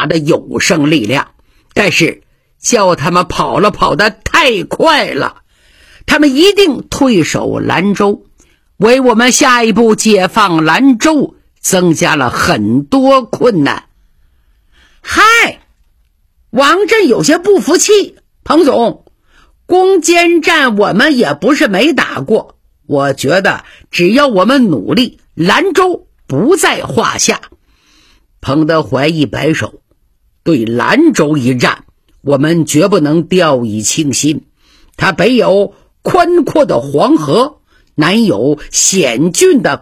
大的有生力量，但是叫他们跑得太快了，他们一定退守兰州，为我们下一步解放兰州增加了很多困难。 嗨，王震有些不服气，彭总，攻坚战我们也不是没打过，我觉得只要我们努力，兰州不在话下。 彭德怀一摆手，对兰州一战，我们绝不能掉以轻心。它北有宽阔的黄河，南有险峻的